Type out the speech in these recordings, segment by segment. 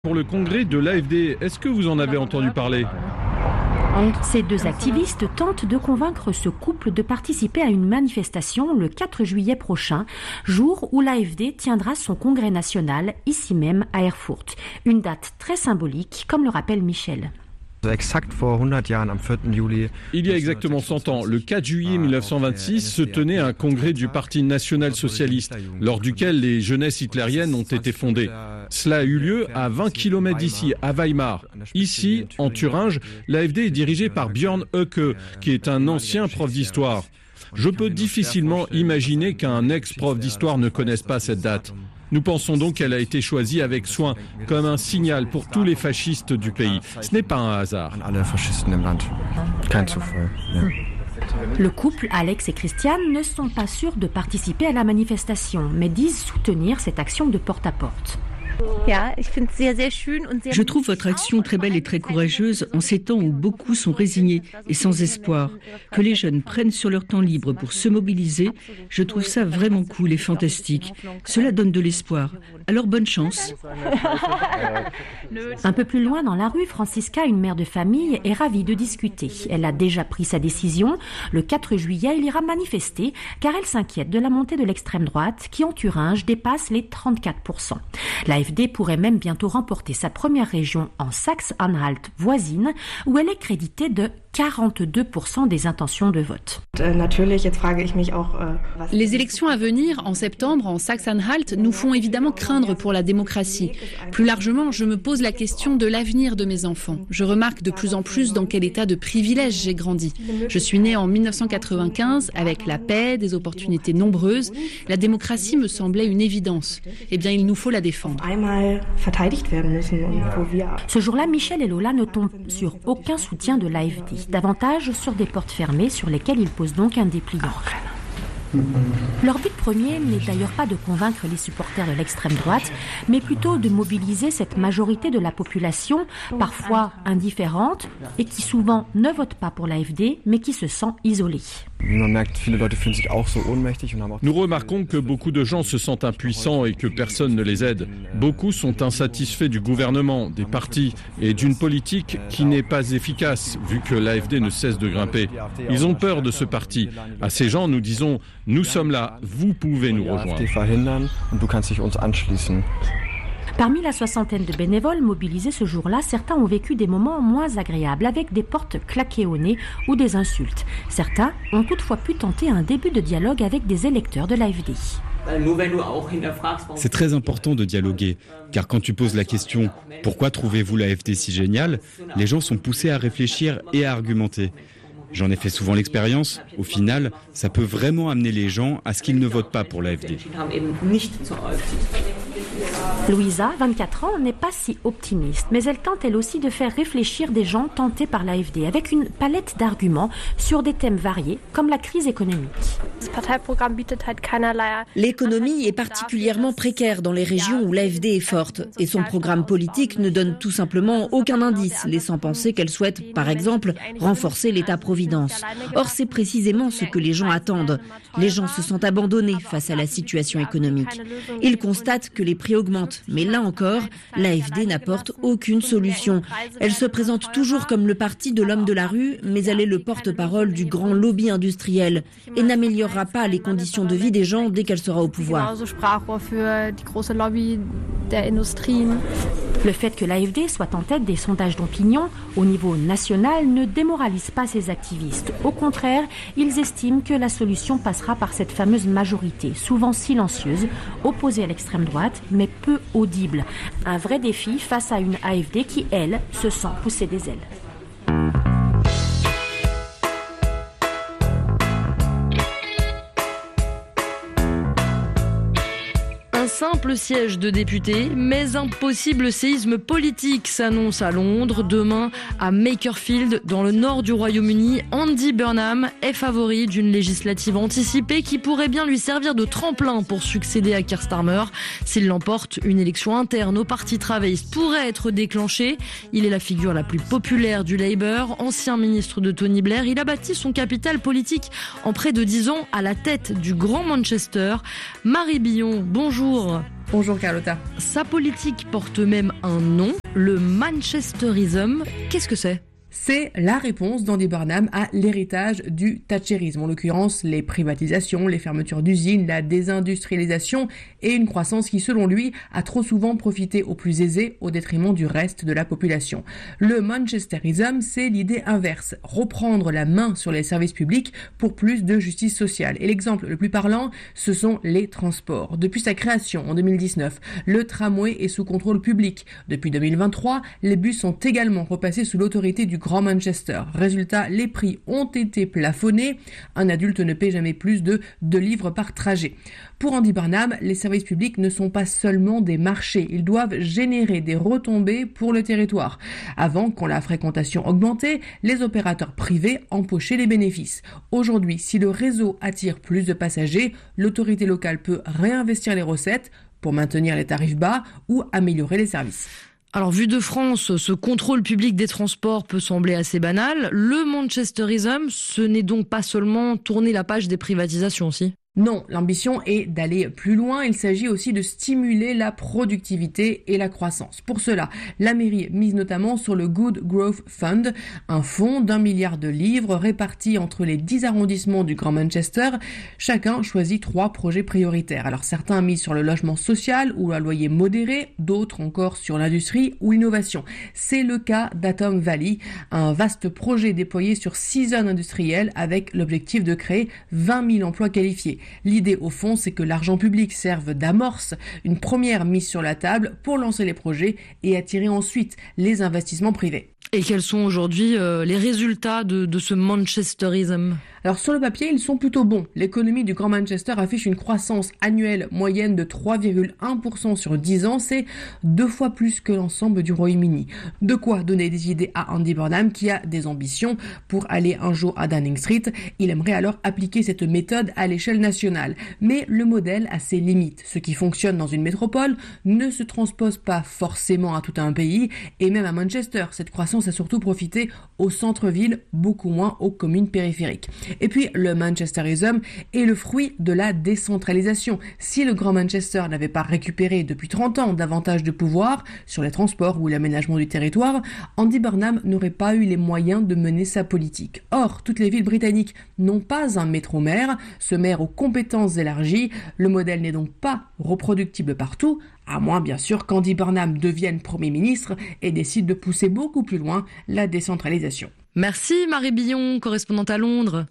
Pour le congrès de l'AfD, est-ce que vous en avez entendu parler ? Ces deux activistes tentent de convaincre ce couple de participer à une manifestation le 4 juillet prochain, jour où l'AfD tiendra son congrès national, ici même à Erfurt. Une date très symbolique, comme le rappelle Michel. Il y a exactement 100 ans, le 4 juillet 1926, se tenait un congrès du Parti national-socialiste, lors duquel les jeunesses hitlériennes ont été fondées. Cela a eu lieu à 20 km d'ici, à Weimar. Ici, en Thuringe, l'AfD est dirigée par Björn Höcke, qui est un ancien prof d'histoire. Je peux difficilement imaginer qu'un ex-prof d'histoire ne connaisse pas cette date. Nous pensons donc qu'elle a été choisie avec soin, comme un signal pour tous les fascistes du pays. Ce n'est pas un hasard. Le couple, Alex et Christiane, ne sont pas sûrs de participer à la manifestation, mais disent soutenir cette action de porte-à-porte. Je trouve votre action très belle et très courageuse en ces temps où beaucoup sont résignés et sans espoir. Que les jeunes prennent sur leur temps libre pour se mobiliser, je trouve ça vraiment cool et fantastique. Cela donne de l'espoir. Alors bonne chance. Un peu plus loin dans la rue, Francisca, une mère de famille, est ravie de discuter. Elle a déjà pris sa décision. Le 4 juillet, elle ira manifester car elle s'inquiète de la montée de l'extrême droite qui en Thuringe dépasse les 34%. L'AfD pourrait même bientôt remporter sa première région en Saxe-Anhalt voisine où elle est créditée de 42% des intentions de vote. Les élections à venir en septembre en Saxe-Anhalt nous font évidemment craindre pour la démocratie. Plus largement, je me pose la question de l'avenir de mes enfants. Je remarque de plus en plus dans quel état de privilège j'ai grandi. Je suis née en 1995 avec la paix, des opportunités nombreuses. La démocratie me semblait une évidence. Eh bien, il nous faut la défendre. Ce jour-là, Michel et Lola ne tombent sur aucun soutien de l'AfD. Davantage sur des portes fermées sur lesquelles ils posent donc un dépliant. Leur but premier n'est d'ailleurs pas de convaincre les supporters de l'extrême droite, mais plutôt de mobiliser cette majorité de la population, parfois indifférente, et qui souvent ne vote pas pour l'AfD, mais qui se sent isolée. Nous remarquons que beaucoup de gens se sentent impuissants et que personne ne les aide. Beaucoup sont insatisfaits du gouvernement, des partis et d'une politique qui n'est pas efficace, vu que l'AfD ne cesse de grimper. Ils ont peur de ce parti. À ces gens, nous disons « Nous sommes là, vous pouvez nous rejoindre ». Parmi la soixantaine de bénévoles mobilisés ce jour-là, certains ont vécu des moments moins agréables avec des portes claquées au nez ou des insultes. Certains ont toutefois pu tenter un début de dialogue avec des électeurs de l'AfD. C'est très important de dialoguer, car quand tu poses la question « Pourquoi trouvez-vous l'AfD si géniale ?», les gens sont poussés à réfléchir et à argumenter. J'en ai fait souvent l'expérience. Au final, ça peut vraiment amener les gens à ce qu'ils ne votent pas pour l'AfD. Louisa, 24 ans, n'est pas si optimiste, mais elle tente elle aussi de faire réfléchir des gens tentés par l'AfD avec une palette d'arguments sur des thèmes variés comme la crise économique. L'économie est particulièrement précaire dans les régions où l'AfD est forte et son programme politique ne donne tout simplement aucun indice, laissant penser qu'elle souhaite, par exemple, renforcer l'État-providence. Or, c'est précisément ce que les gens attendent. Les gens se sentent abandonnés face à la situation économique. Ils constatent que les prix augmentent, mais là encore, l'AfD n'apporte aucune solution. Elle se présente toujours comme le parti de l'homme de la rue, mais elle est le porte-parole du grand lobby industriel et n'améliorera pas les conditions de vie des gens dès qu'elle sera au pouvoir. Le fait que l'AfD soit en tête des sondages d'opinion au niveau national ne démoralise pas ses activistes. Au contraire, ils estiment que la solution passera par cette fameuse majorité, souvent silencieuse, opposée à l'extrême droite, mais peu audible. Un vrai défi face à une AfD qui, elle, se sent pousser des ailes. Un simple siège de député, mais un possible séisme politique s'annonce à Londres. Demain, à Makerfield, dans le nord du Royaume-Uni, Andy Burnham est favori d'une législative anticipée qui pourrait bien lui servir de tremplin pour succéder à Keir Starmer. S'il l'emporte, une élection interne au parti travailliste pourrait être déclenchée. Il est la figure la plus populaire du Labour, ancien ministre de Tony Blair. Il a bâti son capital politique en près de 10 ans à la tête du Grand Manchester. Marie Billon, bonjour. Bonjour Carlotta. Sa politique porte même un nom, le Manchesterism. Qu'est-ce que c'est ? C'est la réponse d'Andy Burnham à l'héritage du thatcherisme, en l'occurrence les privatisations, les fermetures d'usines, la désindustrialisation et une croissance qui, selon lui, a trop souvent profité aux plus aisés au détriment du reste de la population. Le Manchesterism, c'est l'idée inverse, reprendre la main sur les services publics pour plus de justice sociale. Et l'exemple le plus parlant, ce sont les transports. Depuis sa création en 2019, le tramway est sous contrôle public. Depuis 2023, les bus sont également repassés sous l'autorité du Grand Manchester. Résultat, les prix ont été plafonnés. Un adulte ne paie jamais plus de 2 livres par trajet. Pour Andy Burnham, les services publics ne sont pas seulement des marchés. Ils doivent générer des retombées pour le territoire. Avant, quand la fréquentation augmentait, les opérateurs privés empochaient les bénéfices. Aujourd'hui, si le réseau attire plus de passagers, l'autorité locale peut réinvestir les recettes pour maintenir les tarifs bas ou améliorer les services. Alors, vu de France, ce contrôle public des transports peut sembler assez banal. Le Manchesterism, ce n'est donc pas seulement tourner la page des privatisations, si ? Non, l'ambition est d'aller plus loin. Il s'agit aussi de stimuler la productivité et la croissance. Pour cela, la mairie mise notamment sur le Good Growth Fund, un fonds d'1 milliard de livres répartis entre les 10 arrondissements du Grand Manchester. Chacun choisit 3 projets prioritaires. Alors certains misent sur le logement social ou un loyer modéré, d'autres encore sur l'industrie ou l'innovation. C'est le cas d'Atom Valley, un vaste projet déployé sur 6 zones industrielles avec l'objectif de créer 20 000 emplois qualifiés. L'idée au fond, c'est que l'argent public serve d'amorce, une première mise sur la table pour lancer les projets et attirer ensuite les investissements privés. Et quels sont aujourd'hui les résultats de ce Manchesterism ? Alors sur le papier, ils sont plutôt bons. L'économie du Grand Manchester affiche une croissance annuelle moyenne de 3,1% sur 10 ans. C'est 2 fois plus que l'ensemble du Royaume-Uni. De quoi donner des idées à Andy Burnham qui a des ambitions pour aller un jour à Downing Street. Il aimerait alors appliquer cette méthode à l'échelle nationale. Mais le modèle a ses limites. Ce qui fonctionne dans une métropole ne se transpose pas forcément à tout un pays. Et même à Manchester, cette croissance a surtout profité au centre-ville, beaucoup moins aux communes périphériques. Et puis, le Manchesterism est le fruit de la décentralisation. Si le Grand Manchester n'avait pas récupéré depuis 30 ans davantage de pouvoir sur les transports ou l'aménagement du territoire, Andy Burnham n'aurait pas eu les moyens de mener sa politique. Or, toutes les villes britanniques n'ont pas un métro-maire, ce maire aux compétences élargies. Le modèle n'est donc pas reproductible partout, à moins bien sûr qu'Andy Burnham devienne Premier ministre et décide de pousser beaucoup plus loin la décentralisation. Merci Marie Billon, correspondante à Londres.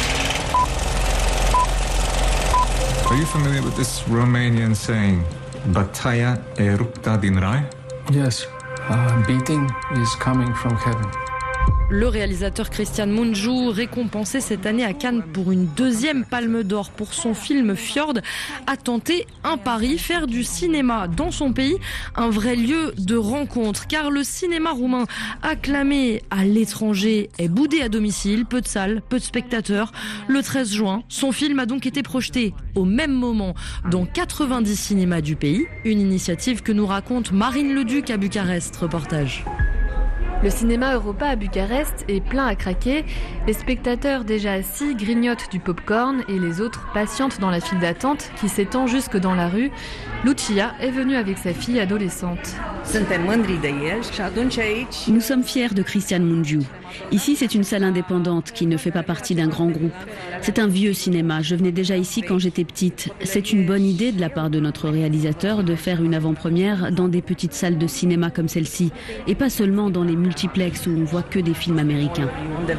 Are you familiar with this Romanian saying, Bătaia erupta din rai? Yes, beating is coming from heaven. Le réalisateur Cristian Mungiu, récompensé cette année à Cannes pour une 2e Palme d'Or pour son film Fjord, a tenté un pari, faire du cinéma dans son pays un vrai lieu de rencontre. Car le cinéma roumain, acclamé à l'étranger, est boudé à domicile, peu de salles, peu de spectateurs. Le 13 juin, son film a donc été projeté au même moment dans 90 cinémas du pays. Une initiative que nous raconte Marine Leduc à Bucarest. Reportage. Le cinéma Europa à Bucarest est plein à craquer. Les spectateurs déjà assis grignotent du popcorn et les autres patientent dans la file d'attente qui s'étend jusque dans la rue. Lucia est venue avec sa fille adolescente. Nous sommes fiers de Cristian Mungiu. Ici, c'est une salle indépendante qui ne fait pas partie d'un grand groupe. C'est un vieux cinéma. Je venais déjà ici quand j'étais petite. C'est une bonne idée de la part de notre réalisateur de faire une avant-première dans des petites salles de cinéma comme celle-ci et pas seulement dans les multiplex où on voit que des films américains.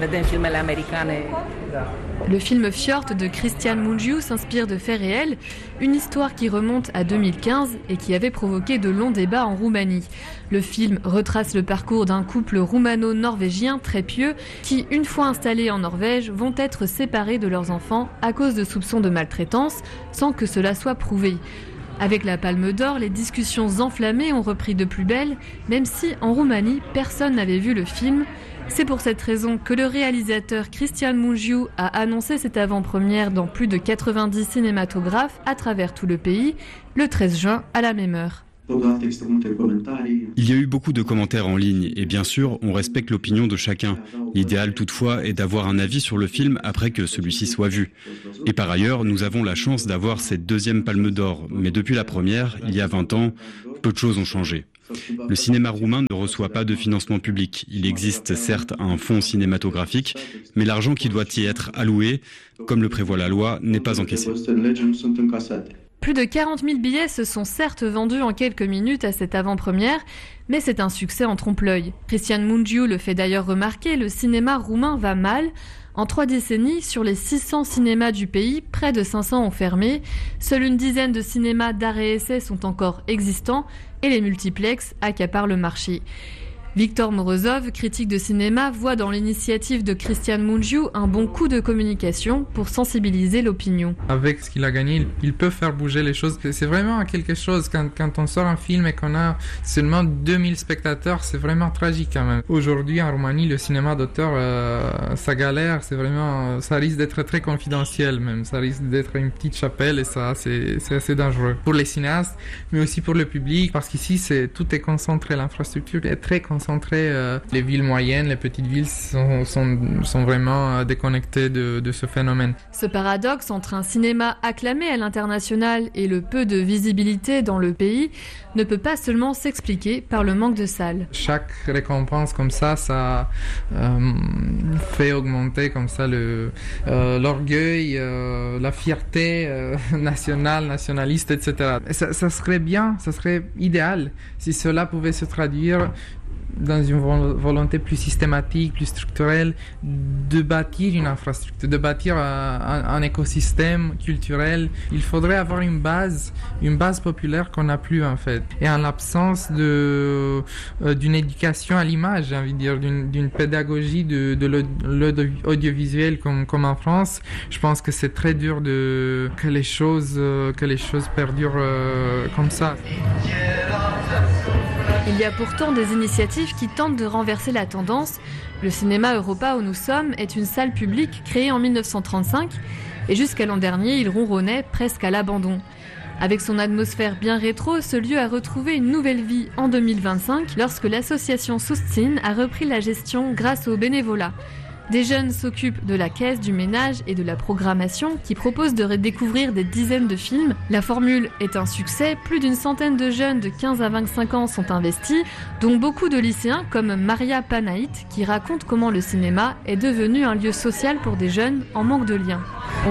Le film Fjord de Cristian Mungiu s'inspire de faits réels, une histoire qui remonte à 2015 et qui avait provoqué de longs débats en Roumanie. Le film retrace le parcours d'un couple roumano-norvégien très pieux qui, une fois installés en Norvège, vont être séparés de leurs enfants à cause de soupçons de maltraitance, sans que cela soit prouvé. Avec la Palme d'Or, les discussions enflammées ont repris de plus belle, même si en Roumanie, personne n'avait vu le film. C'est pour cette raison que le réalisateur Cristian Mungiu a annoncé cette avant-première dans plus de 90 cinématographes à travers tout le pays, le 13 juin à la même heure. Il y a eu beaucoup de commentaires en ligne et bien sûr, on respecte l'opinion de chacun. L'idéal toutefois est d'avoir un avis sur le film après que celui-ci soit vu. Et par ailleurs, nous avons la chance d'avoir cette deuxième Palme d'Or. Mais depuis la première, il y a 20 ans, peu de choses ont changé. Le cinéma roumain ne reçoit pas de financement public. Il existe certes un fonds cinématographique, mais l'argent qui doit y être alloué, comme le prévoit la loi, n'est pas encaissé. Plus de 40 000 billets se sont certes vendus en quelques minutes à cette avant-première, mais c'est un succès en trompe-l'œil. Cristian Mungiu le fait d'ailleurs remarquer, le cinéma roumain va mal. En 3 décennies, sur les 600 cinémas du pays, près de 500 ont fermé. Seule une dizaine de cinémas d'art et essai sont encore existants et les multiplexes accaparent le marché. Victor Morozov, critique de cinéma, voit dans l'initiative de Cristian Mungiu un bon coup de communication pour sensibiliser l'opinion. Avec ce qu'il a gagné, il peut faire bouger les choses. C'est vraiment quelque chose, quand on sort un film et qu'on a seulement 2000 spectateurs, c'est vraiment tragique quand même. Aujourd'hui en Roumanie, le cinéma d'auteur, ça galère, ça risque d'être très confidentiel même, ça risque d'être une petite chapelle et ça c'est assez dangereux. Pour les cinéastes, mais aussi pour le public, parce qu'ici tout est concentré, l'infrastructure est très concentrée. Les villes moyennes, les petites villes sont vraiment déconnectées de ce phénomène. Ce paradoxe entre un cinéma acclamé à l'international et le peu de visibilité dans le pays ne peut pas seulement s'expliquer par le manque de salles. Chaque récompense comme ça fait augmenter comme ça l'orgueil, la fierté nationaliste, etc. Ça serait bien, ça serait idéal si cela pouvait se traduire dans une volonté plus systématique, plus structurelle, de bâtir une infrastructure, de bâtir un écosystème culturel. Il faudrait avoir une base populaire qu'on n'a plus en fait. Et en l'absence d'une éducation à l'image, j'ai envie de dire, d'une pédagogie de l'audiovisuel comme en France, je pense que c'est très dur que les choses perdurent comme ça. Il y a pourtant des initiatives qui tentent de renverser la tendance. Le cinéma Europa où nous sommes est une salle publique créée en 1935 et jusqu'à l'an dernier, il ronronnait presque à l'abandon. Avec son atmosphère bien rétro, ce lieu a retrouvé une nouvelle vie en 2025 lorsque l'association Susțin a repris la gestion grâce au bénévolat. Des jeunes s'occupent de la caisse, du ménage et de la programmation qui proposent de redécouvrir des dizaines de films. La formule est un succès, plus d'une centaine de jeunes de 15 à 25 ans sont investis, dont beaucoup de lycéens comme Maria Panaït qui raconte comment le cinéma est devenu un lieu social pour des jeunes en manque de liens.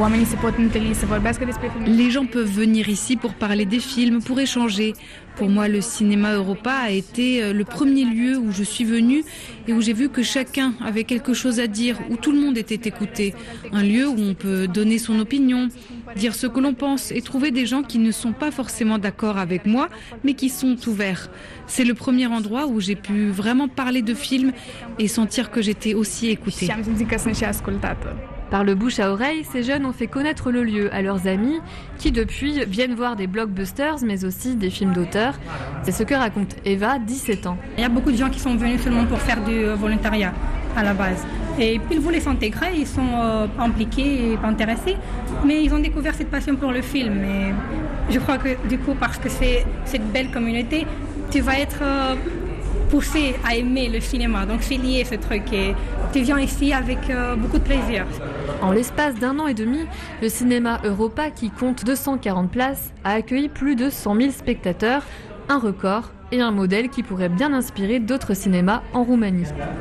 Les gens peuvent venir ici pour parler des films, pour échanger. Pour moi, le cinéma Europa a été le premier lieu où je suis venue et où j'ai vu que chacun avait quelque chose à dire, où tout le monde était écouté. Un lieu où on peut donner son opinion, dire ce que l'on pense et trouver des gens qui ne sont pas forcément d'accord avec moi, mais qui sont ouverts. C'est le premier endroit où j'ai pu vraiment parler de films et sentir que j'étais aussi écoutée. Par le bouche à oreille, ces jeunes ont fait connaître le lieu à leurs amis qui depuis viennent voir des blockbusters mais aussi des films d'auteur. C'est ce que raconte Eva, 17 ans. Il y a beaucoup de gens qui sont venus seulement pour faire du volontariat à la base. Et puis ils voulaient s'intégrer, ils sont impliqués et intéressés, mais ils ont découvert cette passion pour le film. Et je crois que du coup, parce que c'est cette belle communauté, tu vas être poussé à aimer le cinéma. Donc c'est lié ce truc et tu viens ici avec beaucoup de plaisir. En l'espace d'1 an et demi, le cinéma Europa, qui compte 240 places, a accueilli plus de 100 000 spectateurs, un record et un modèle qui pourrait bien inspirer d'autres cinémas en Roumanie.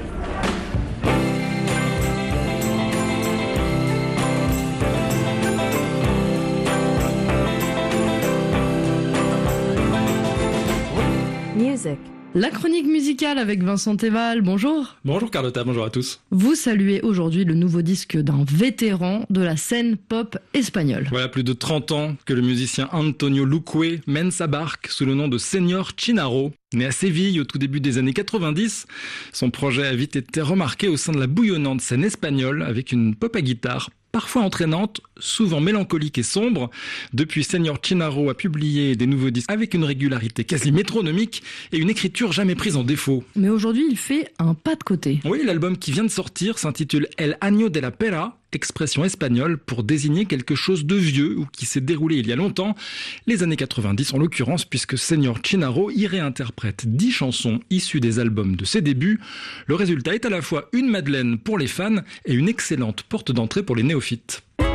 Music. La chronique musicale avec Vincent Théval, bonjour. Bonjour Carlotta, bonjour à tous. Vous saluez aujourd'hui le nouveau disque d'un vétéran de la scène pop espagnole. Voilà plus de 30 ans que le musicien Antonio Luque mène sa barque sous le nom de Señor Chinarro. Né à Séville au tout début des années 90, son projet a vite été remarqué au sein de la bouillonnante scène espagnole avec une pop à guitare parfois entraînante, souvent mélancolique et sombre. Depuis, Señor Chinarro a publié des nouveaux disques avec une régularité quasi métronomique et une écriture jamais prise en défaut. Mais aujourd'hui, il fait un pas de côté. Oui, l'album qui vient de sortir s'intitule El Año de la Pera expression espagnole pour désigner quelque chose de vieux ou qui s'est déroulé il y a longtemps, les années 90 en l'occurrence, puisque Señor Chinarro y réinterprète 10 chansons issues des albums de ses débuts. Le résultat est à la fois une madeleine pour les fans et une excellente porte d'entrée pour les néophytes.